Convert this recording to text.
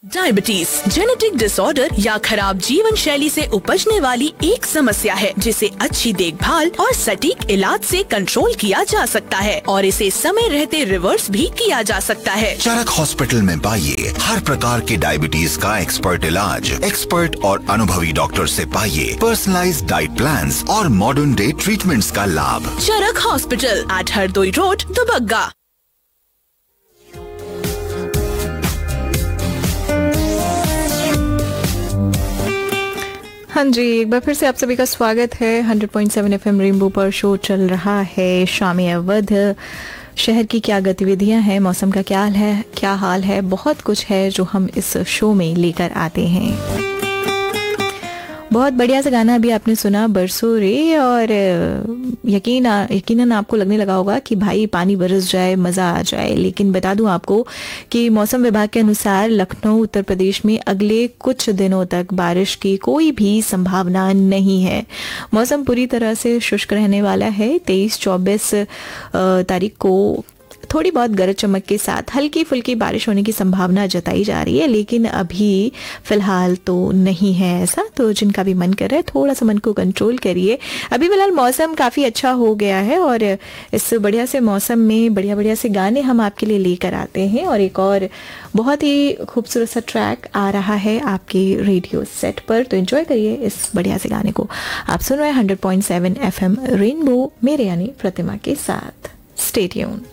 Diabetes genetic disorder या खराब जीवन शैली से उपजने वाली एक समस्या है जिसे अच्छी देखभाल और सटीक इलाज से कंट्रोल किया जा सकता है और इसे समय रहते रिवर्स भी किया जा सकता है। चरक हॉस्पिटल में पाइए हर प्रकार के डायबिटीज का एक्सपर्ट इलाज, एक्सपर्ट और अनुभवी डॉक्टर से पाइए पर्सनलाइज्ड डाइट प्लान्स और मॉडर्न डे ट्रीटमेंट्स का लाभ। चरक hospital eight Hardoi road, Dubagga. हाँ जी, एक बार फिर से आप सभी का स्वागत है। 100.7 FM रेनबो पर शो चल रहा है शामी अवध। शहर की क्या गतिविधियां हैं, मौसम का क्या हाल है, बहुत कुछ है जो हम इस शो में लेकर आते हैं। बहुत बढ़िया सा गाना अभी आपने सुना, बरसो रे, और यकीनन आपको लगने लगा होगा कि भाई पानी बरस जाए, मज़ा आ जाए। लेकिन बता दूं आपको कि मौसम विभाग के अनुसार लखनऊ उत्तर प्रदेश में अगले कुछ दिनों तक बारिश की कोई भी संभावना नहीं है। मौसम पूरी तरह से शुष्क रहने वाला है। 23-24 तारीख को थोड़ी बहुत गरज चमक के साथ हल्की फुल्की बारिश होने की संभावना जताई जा रही है, लेकिन अभी फिलहाल तो नहीं है ऐसा। तो जिनका भी मन कर रहा है थोड़ा सा मन को कंट्रोल करिए। अभी फिलहाल मौसम काफ़ी अच्छा हो गया है और इस बढ़िया से मौसम में बढ़िया से गाने हम आपके लिए लेकर आते हैं। और एक और बहुत ही खूबसूरत सा ट्रैक आ रहा है आपके रेडियो सेट पर, तो एंजॉय करिए इस बढ़िया से गाने को। आप सुन रहे हैं 100.7 FM रेनबो, मेरे यानी प्रतिमा के साथ। Stay tuned.